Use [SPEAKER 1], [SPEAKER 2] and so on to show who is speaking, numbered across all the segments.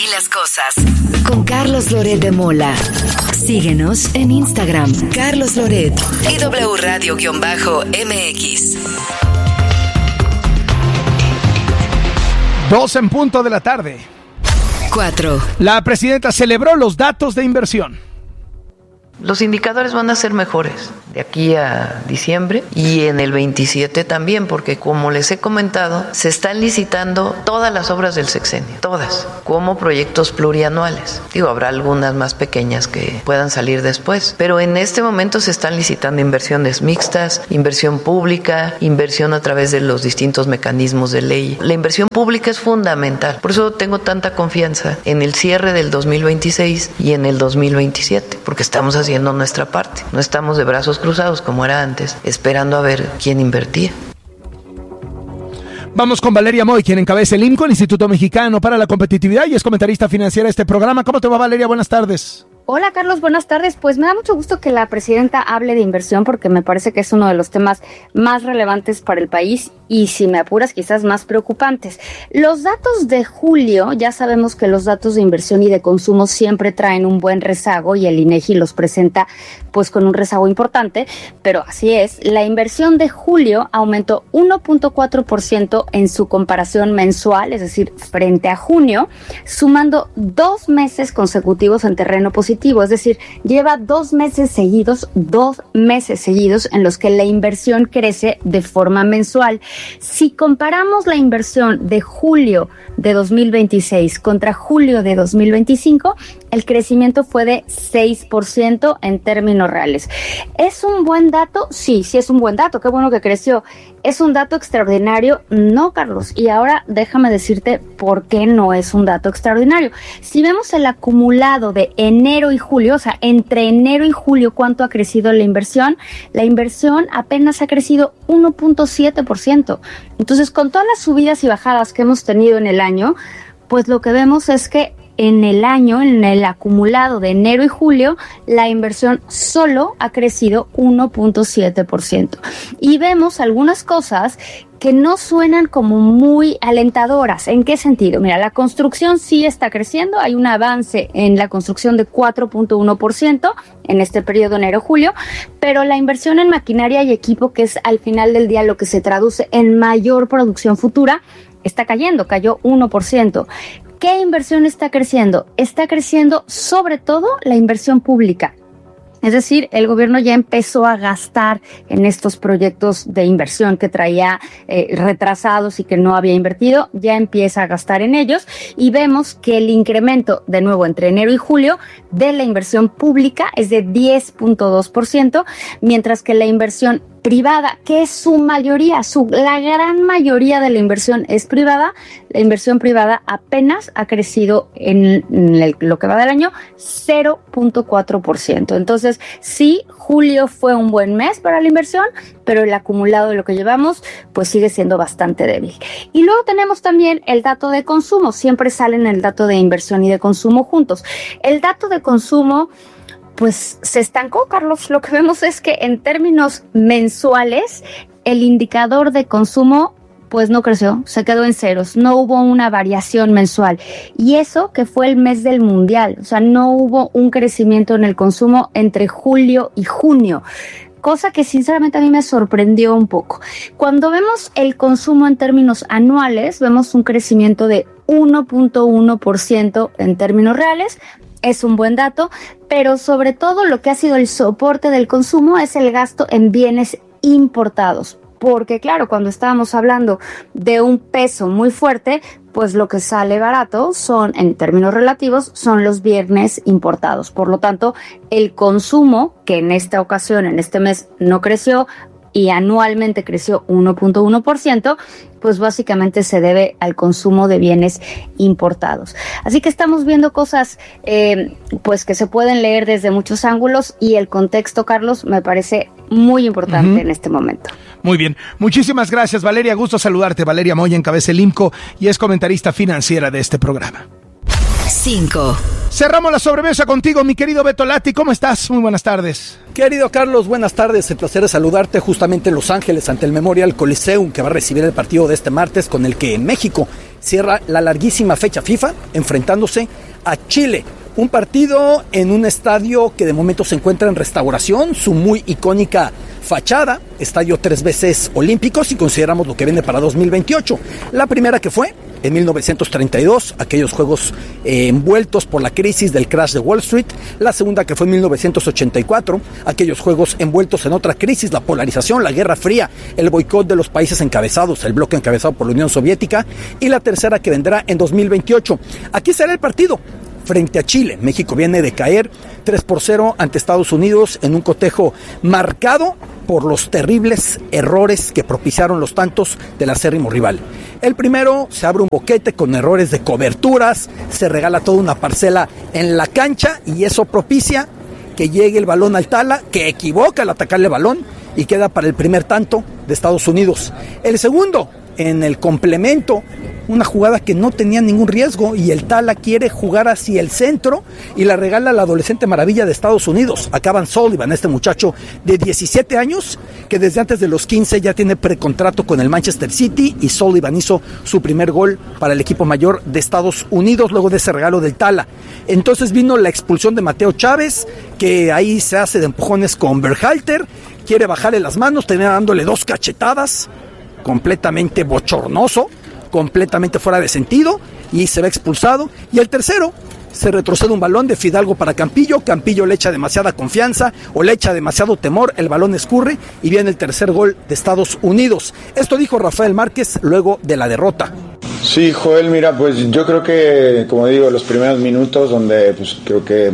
[SPEAKER 1] las cosas. Con Carlos Loret de Mola. Síguenos en Instagram, Carlos Loret y W Radio-MX.
[SPEAKER 2] 2 en punto de la tarde.
[SPEAKER 1] 4.
[SPEAKER 2] La presidenta celebró los datos de inversión.
[SPEAKER 3] Los indicadores van a ser mejores de aquí a diciembre y en el 27 también, porque como les he comentado, se están licitando todas las obras del sexenio, todas, como proyectos plurianuales. Habrá algunas más pequeñas que puedan salir después, pero en este momento se están licitando inversiones mixtas, inversión pública, inversión a través de los distintos mecanismos de ley. La inversión pública es fundamental, por eso tengo tanta confianza en el cierre del 2026 y en el 2027, porque estamos haciendo nuestra parte, no estamos de brazos cruzados como era antes, esperando a ver quién invertía.
[SPEAKER 2] Vamos con Valeria Moy, quien encabeza el IMCO, el Instituto Mexicano para la Competitividad, y es comentarista financiera de este programa. ¿Cómo te va, Valeria? Buenas tardes.
[SPEAKER 4] Hola, Carlos, buenas tardes. Pues me da mucho gusto que la presidenta hable de inversión porque me parece que es uno de los temas más relevantes para el país y, si me apuras, quizás más preocupantes. Los datos de julio, ya sabemos que los datos de inversión y de consumo siempre traen un buen rezago y el INEGI los presenta pues con un rezago importante, pero así es. La inversión de julio aumentó 1.4% en su comparación mensual, es decir, frente a junio, sumando 2 meses consecutivos en terreno positivo. Es decir, lleva 2 meses seguidos en los que la inversión crece de forma mensual. Si comparamos la inversión de julio de 2026 contra julio de 2025, el crecimiento fue de 6% en términos reales. ¿Es un buen dato? Sí es un buen dato. Qué bueno que creció. ¿Es un dato extraordinario? No, Carlos. Y ahora déjame decirte por qué no es un dato extraordinario. Si vemos el acumulado de enero y julio, o sea, entre enero y julio, ¿cuánto ha crecido la inversión? La inversión apenas ha crecido 1.7%. Entonces, con todas las subidas y bajadas que hemos tenido en el año, pues lo que vemos es que en el año, en el acumulado de enero y julio, la inversión solo ha crecido 1.7%. Y vemos algunas cosas que no suenan como muy alentadoras. ¿En qué sentido? Mira, la construcción sí está creciendo, hay un avance en la construcción de 4.1% en este periodo enero-julio, pero la inversión en maquinaria y equipo, que es al final del día lo que se traduce en mayor producción futura, está cayó 1%. ¿Qué inversión está creciendo? Está creciendo sobre todo la inversión pública. Es decir, el gobierno ya empezó a gastar en estos proyectos de inversión que traía retrasados y que no había invertido, ya empieza a gastar en ellos y vemos que el incremento, de nuevo, entre enero y julio de la inversión pública es de 10.2%, mientras que la inversión privada, que es su mayoría, la gran mayoría de la inversión es privada, la inversión privada apenas ha crecido en lo que va del año 0.4%. Entonces, sí, julio fue un buen mes para la inversión, pero el acumulado de lo que llevamos pues sigue siendo bastante débil. Y luego tenemos también el dato de consumo, siempre salen el dato de inversión y de consumo juntos. El dato de consumo pues se estancó, Carlos. Lo que vemos es que en términos mensuales, el indicador de consumo pues no creció, se quedó en ceros, no hubo una variación mensual. Y eso que fue el mes del Mundial, o sea, no hubo un crecimiento en el consumo entre julio y junio. Cosa que sinceramente a mí me sorprendió un poco. Cuando vemos el consumo en términos anuales, vemos un crecimiento de 1.1% en términos reales. Es un buen dato, pero sobre todo lo que ha sido el soporte del consumo es el gasto en bienes importados. Porque claro, cuando estábamos hablando de un peso muy fuerte, pues lo que sale barato son, en términos relativos, son los bienes importados. Por lo tanto, el consumo, que en esta ocasión, en este mes, no creció y anualmente creció 1.1%, pues básicamente se debe al consumo de bienes importados. Así que estamos viendo cosas pues que se pueden leer desde muchos ángulos y el contexto, Carlos, me parece muy importante en este momento.
[SPEAKER 2] Muy bien. Muchísimas gracias, Valeria. Gusto saludarte. Valeria Moy encabeza el IMCO y es comentarista financiera de este programa.
[SPEAKER 1] 5.
[SPEAKER 2] Cerramos la sobremesa contigo, mi querido Beto Lati. ¿Cómo estás? Muy buenas tardes.
[SPEAKER 5] Querido Carlos, buenas tardes. El placer de saludarte justamente en Los Ángeles ante el Memorial Coliseum, que va a recibir el partido de este martes con el que México cierra la larguísima fecha FIFA enfrentándose a Chile. Un partido en un estadio que de momento se encuentra en restauración, su muy icónica fachada, estadio 3 veces olímpico si consideramos lo que viene para 2028. La primera que fue en 1932, aquellos juegos envueltos por la crisis del crash de Wall Street. La segunda que fue en 1984, aquellos juegos envueltos en otra crisis, la polarización, la Guerra Fría, el boicot de los países encabezados, el bloque encabezado por la Unión Soviética. Y la tercera que vendrá en 2028. Aquí será el partido frente a Chile. México viene de caer 3-0 ante Estados Unidos en un cotejo marcado por los terribles errores que propiciaron los tantos del acérrimo rival. El primero, se abre un boquete con errores de coberturas, se regala toda una parcela en la cancha y eso propicia que llegue el balón al Tala, que equivoca al atacarle el balón y queda para el primer tanto de Estados Unidos. El segundo, en el complemento, una jugada que no tenía ningún riesgo y el Tala quiere jugar hacia el centro y la regala la adolescente maravilla de Estados Unidos, Acaban Sullivan, este muchacho de 17 años que desde antes de los 15 ya tiene precontrato con el Manchester City, y Sullivan hizo su primer gol para el equipo mayor de Estados Unidos luego de ese regalo del Tala. Entonces vino la expulsión de Mateo Chávez, que ahí se hace de empujones con Berhalter, quiere bajarle las manos, termina dándole 2 cachetadas, completamente bochornoso, completamente fuera de sentido, y se ve expulsado. Y el tercero, se retrocede un balón de Fidalgo para Campillo, Campillo le echa demasiada confianza o le echa demasiado temor, el balón escurre y viene el tercer gol de Estados Unidos. Esto dijo Rafael Márquez luego de la derrota.
[SPEAKER 6] Sí, Joel, mira, pues yo creo que, como digo, los primeros minutos donde pues creo que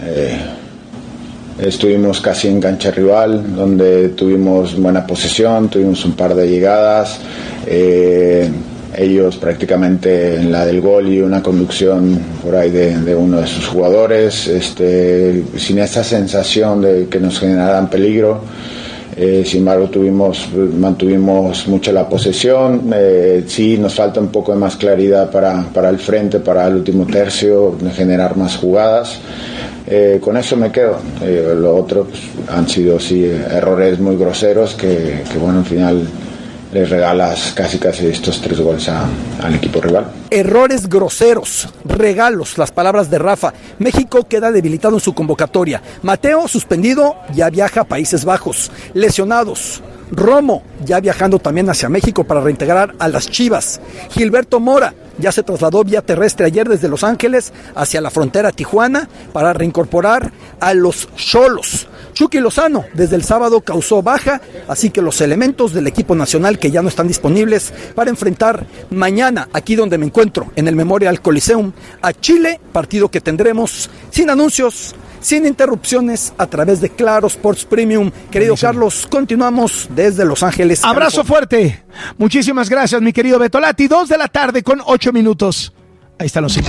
[SPEAKER 6] estuvimos casi en cancha rival, donde tuvimos buena posesión, tuvimos un par de llegadas, ellos prácticamente en la del gol y una conducción por ahí de uno de sus jugadores, sin esa sensación de que nos generaran peligro. Sin embargo mantuvimos mucho la posesión. Sí nos falta un poco de más claridad para el frente, para el último tercio, de generar más jugadas. Con eso me quedo. Lo otro pues, han sido sí errores muy groseros que bueno, al final les regalas casi estos 3 goles al equipo rival.
[SPEAKER 5] Errores groseros, regalos, las palabras de Rafa. México queda debilitado en su convocatoria. Mateo, suspendido, ya viaja a Países Bajos. Lesionados, Romo, ya viajando también hacia México para reintegrar a las Chivas. Gilberto Mora, ya se trasladó vía terrestre ayer desde Los Ángeles hacia la frontera Tijuana para reincorporar a los Xolos. Chucky Lozano desde el sábado causó baja, así que los elementos del equipo nacional que ya no están disponibles para enfrentar mañana, aquí donde me encuentro, en el Memorial Coliseum, a Chile, partido que tendremos sin anuncios, sin interrupciones, a través de Claro Sports Premium. Querido Carlos, continuamos desde Los Ángeles.
[SPEAKER 2] Abrazo fuerte. Muchísimas gracias, mi querido Beto Lati. 2 de la tarde con 8 minutos. Ahí están los 5.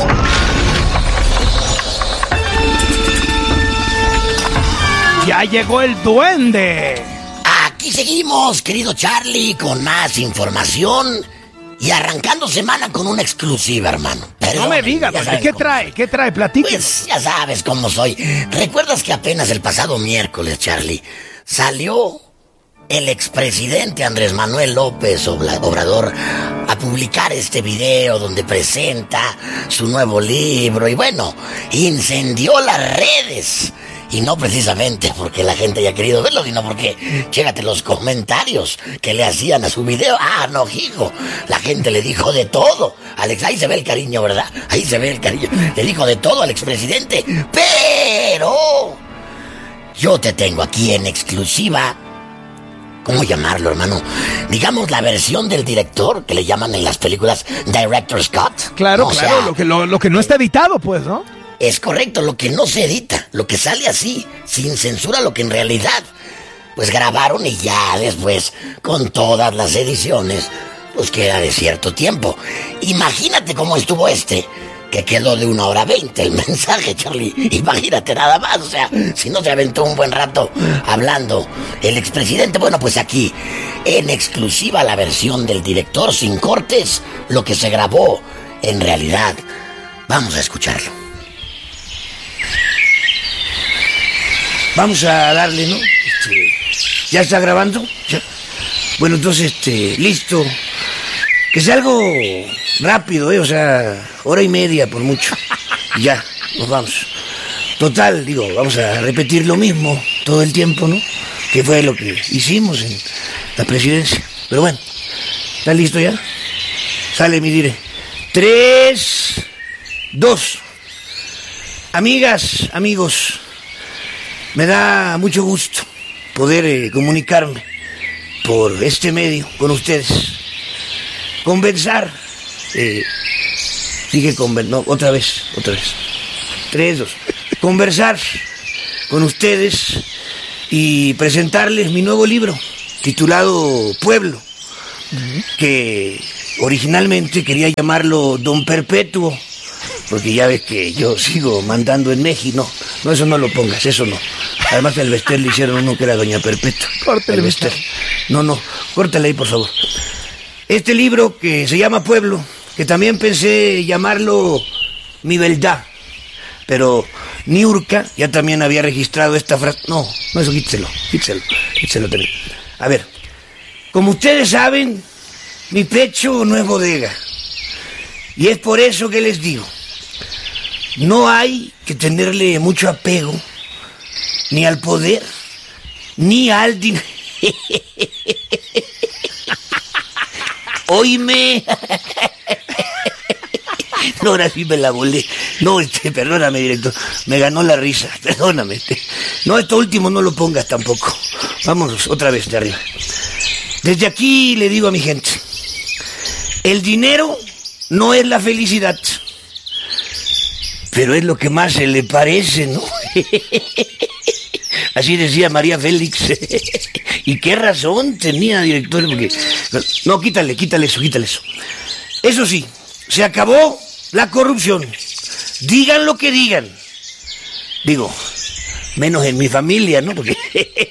[SPEAKER 2] Ya llegó el duende.
[SPEAKER 7] Aquí seguimos, querido Charlie, con más información y arrancando semana con una exclusiva, hermano.
[SPEAKER 2] No me digas, ¿qué trae? ¿Qué trae? Platíquenos.
[SPEAKER 7] Pues ya sabes cómo soy. ¿Recuerdas que apenas el pasado miércoles, Charlie, salió el expresidente Andrés Manuel López Obrador a publicar este video donde presenta su nuevo libro y bueno, incendió las redes? Y no precisamente porque la gente haya querido verlo, sino porque, chécate los comentarios que le hacían a su video. Ah, no, hijo, la gente le dijo de todo. Alex, ahí se ve el cariño, ¿verdad? Ahí se ve el cariño. Le dijo de todo al expresidente. Pero yo te tengo aquí en exclusiva. ¿Cómo llamarlo, hermano? Digamos la versión del director, que le llaman en las películas Director's Cut.
[SPEAKER 2] Claro, ¿no? Claro, sea, lo que no está editado, pues, ¿no?
[SPEAKER 7] Es correcto, lo que no se edita, lo que sale así, sin censura, lo que en realidad, pues grabaron y ya después, con todas las ediciones, pues queda de cierto tiempo. Imagínate cómo estuvo que quedó de 1:20 el mensaje, Charlie. Imagínate nada más, o sea, si no se aventó un buen rato hablando el expresidente. Bueno, pues aquí, en exclusiva la versión del director, sin cortes, lo que se grabó en realidad Vamos a escucharlo. Vamos a darle, ¿no? ¿Ya está grabando? ¿Ya? Bueno, entonces, listo. Que sea algo rápido, o sea, hora y media por mucho. Y ya, nos vamos. Total, vamos a repetir lo mismo todo el tiempo, ¿no? Que fue lo que hicimos en la presidencia. Pero bueno, ¿está listo ya? Sale mi dire. 3, 2. Amigas, amigos, me da mucho gusto poder comunicarme por este medio con ustedes. Conversar. No, otra vez. 3, 2. Conversar con ustedes y presentarles mi nuevo libro titulado Pueblo, que originalmente quería llamarlo Don Perpetuo, porque ya ves que yo sigo mandando en México. No, eso no lo pongas, eso no. Además el Bester le hicieron uno que era Doña Perpetua.
[SPEAKER 2] Córtale,
[SPEAKER 7] Bester. No, córtale ahí, por favor. Este libro que se llama Pueblo, que también pensé llamarlo Mi Verdad, pero Niurka ya también había registrado esta frase. No, eso quítelo también. A ver, como ustedes saben, mi pecho no es bodega. Y es por eso que les digo, no hay que tenerle mucho apego ni al poder, ni al dinero. Oíme. No, ahora sí me la volé. No, perdóname, director. Me ganó la risa. Perdóname. No, esto último no lo pongas tampoco. Vámonos otra vez de arriba. Desde aquí le digo a mi gente, el dinero no es la felicidad, pero es lo que más se le parece, ¿no? Así decía María Félix. Y qué razón tenía, director, porque... No, quítale eso. Eso sí, se acabó la corrupción. Digan lo que digan. Digo, menos en mi familia, ¿no? Porque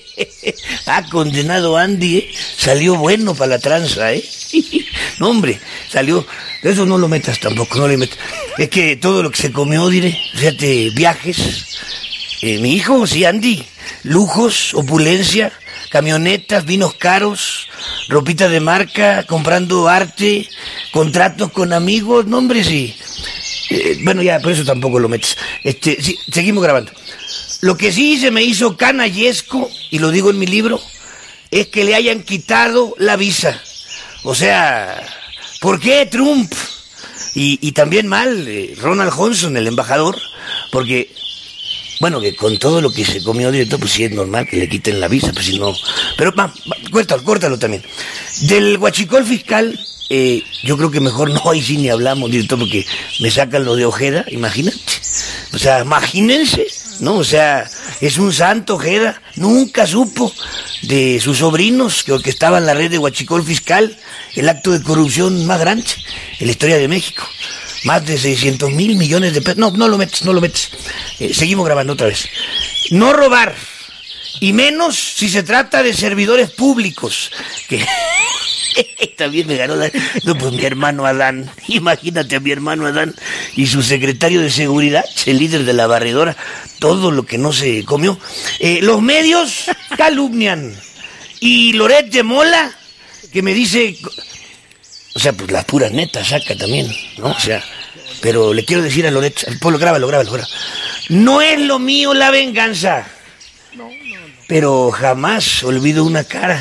[SPEAKER 7] condenado Andy, salió bueno para la tranza, No, hombre, salió... Eso no lo metas tampoco, no le metas. Es que todo lo que se comió, fíjate, viajes. Mi hijo, sí, Andy, lujos, opulencia, camionetas, vinos caros, ropita de marca, comprando arte, contratos con amigos, no, hombre, sí. Bueno, ya, por eso tampoco lo metes. Sí, seguimos grabando. Lo que sí se me hizo canallesco, y lo digo en mi libro, es que le hayan quitado la visa. O sea, ¿por qué Trump? Y también mal, Ronald Johnson, el embajador, porque, bueno, que con todo lo que se comió, director, pues sí es normal que le quiten la visa, pues si no... Pero, córtalo también. Del huachicol fiscal, yo creo que mejor no, ahí sí ni hablamos, director, porque me sacan lo de Ojeda, imagínate. O sea, imagínense, ¿no? O sea, es un santo Ojeda, nunca supo de sus sobrinos que estaban en la red de huachicol fiscal, el acto de corrupción más grande en la historia de México. Más de 600,000 millones de pesos. No lo metes. Seguimos grabando otra vez. No robar, y menos si se trata de servidores públicos, que... También me ganó pues mi hermano Adán. Imagínate a mi hermano Adán y su secretario de seguridad, el líder de la barredora, todo lo que no se comió. Los medios calumnian. Y Loret de Mola, que me dice... O sea, pues las puras netas saca también, ¿no? O sea, pero le quiero decir a Loret... Polo, grábalo. No es lo mío la venganza. Pero jamás olvido una cara.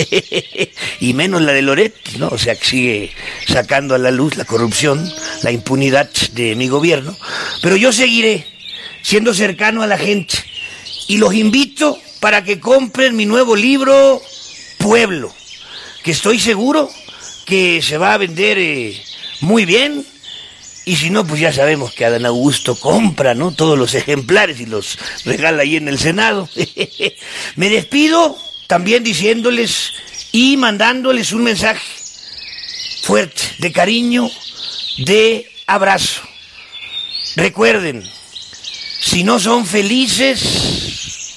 [SPEAKER 7] Y menos la de Loret, ¿no? O sea, que sigue sacando a la luz la corrupción, la impunidad de mi gobierno. Pero yo seguiré siendo cercano a la gente. Y los invito para que compren mi nuevo libro, Pueblo, que estoy seguro que se va a vender muy bien. Y si no, pues ya sabemos que Adán Augusto compra, ¿no?, todos los ejemplares y los regala ahí en el Senado. Me despido también diciéndoles y mandándoles un mensaje fuerte, de cariño, de abrazo. Recuerden, si no son felices,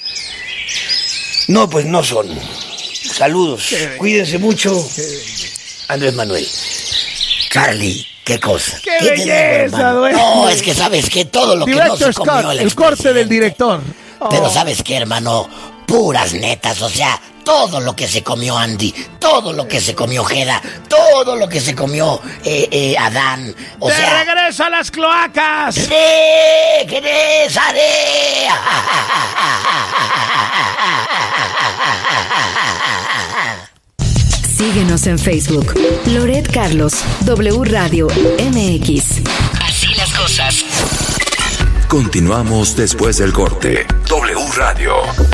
[SPEAKER 7] no, pues no son. Saludos, cuídense mucho. Andrés Manuel.
[SPEAKER 8] Charlie,
[SPEAKER 7] ¿Qué cosa?
[SPEAKER 2] ¡Qué belleza, dueño!
[SPEAKER 7] No, es que sabes que todo lo que no se comió
[SPEAKER 2] el corte del director.
[SPEAKER 7] Pero ¿sabes qué, hermano? Puras netas, o sea, todo lo que se comió Andy, todo lo que se comió Jeda, todo lo que se comió Adán, o sea...
[SPEAKER 2] ¡De regreso a las cloacas!
[SPEAKER 7] ¡Regresaré!
[SPEAKER 1] Síguenos en Facebook. Loret Carlos, W Radio MX. Así las cosas.
[SPEAKER 8] Continuamos después del corte. W Radio.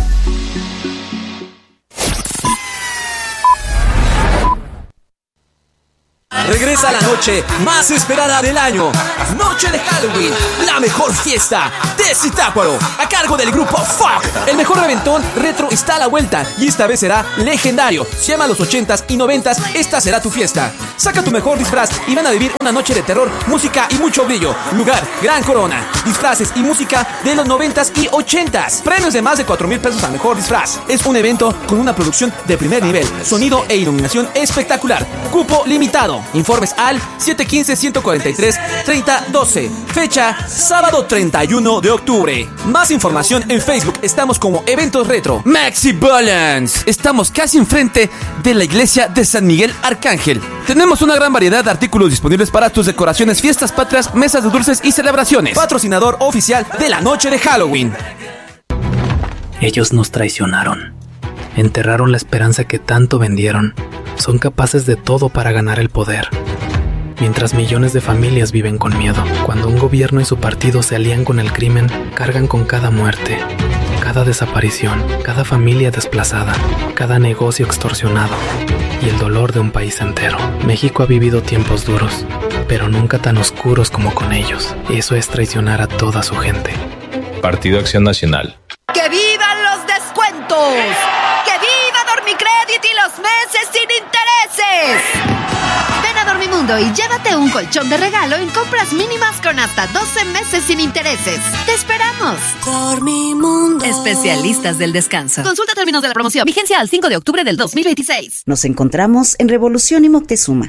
[SPEAKER 9] Regresa la noche más esperada del año. Noche de Halloween, la mejor fiesta de Zitácuaro, a cargo del grupo Fuck. El mejor reventón retro está a la vuelta y esta vez será legendario. Si amas los 80s y 90s, esta será tu fiesta. Saca tu mejor disfraz y van a vivir una noche de terror, música y mucho brillo. Lugar, Gran Corona. Disfraces y música de los 90s y 80s. Premios de más de 4,000 pesos al mejor disfraz. Es un evento con una producción de primer nivel, sonido e iluminación espectacular. Cupo limitado. Informes al 715-143-3012. Fecha, sábado 31 de octubre. Más información en Facebook. Estamos como Eventos Retro. Maxi Balance. Estamos casi enfrente de la iglesia de San Miguel Arcángel. Tenemos una gran variedad de artículos disponibles para tus decoraciones, fiestas patrias, mesas de dulces y celebraciones. Patrocinador oficial de la noche de Halloween.
[SPEAKER 10] Ellos nos traicionaron. Enterraron la esperanza que tanto vendieron. Son capaces de todo para ganar el poder. Mientras millones de familias viven con miedo. Cuando un gobierno y su partido se alían con el crimen, cargan con cada muerte, cada desaparición, cada familia desplazada, cada negocio extorsionado y el dolor de un país entero. México ha vivido tiempos duros, pero nunca tan oscuros como con ellos. Eso es traicionar a toda su gente.
[SPEAKER 11] Partido Acción Nacional.
[SPEAKER 12] ¡Que vivan los descuentos! ¡Que viva Dormicrédito y los meses sin intereses! Ven a Dormimundo y llévate un colchón de regalo en compras mínimas con hasta 12 meses sin intereses. ¡Te esperamos!
[SPEAKER 1] Dormimundo. Especialistas del descanso.
[SPEAKER 12] Consulta términos de la promoción. Vigencia al 5 de octubre del 2026.
[SPEAKER 13] Nos encontramos en Revolución y Moctezuma.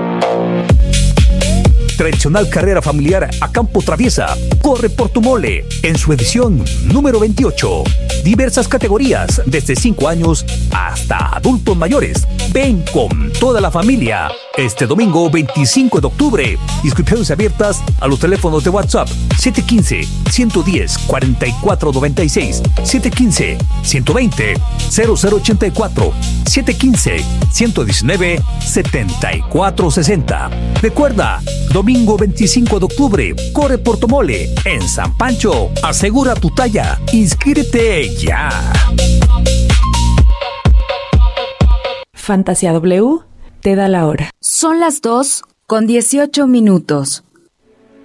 [SPEAKER 14] Tradicional carrera familiar a campo traviesa. Corre por tu mole en su edición número 28. Diversas categorías, desde 5 años hasta adultos mayores. Ven con toda la familia. Este domingo 25 de octubre. Inscripciones abiertas a los teléfonos de WhatsApp 715-110-4496, 715-120-0084, 715-119-7460. Recuerda, domingo 25 de octubre, corre por tu mole en San Pancho. Asegura tu talla. Inscríbete ya.
[SPEAKER 15] Fantasía W te da la hora.
[SPEAKER 1] Son las 2:18.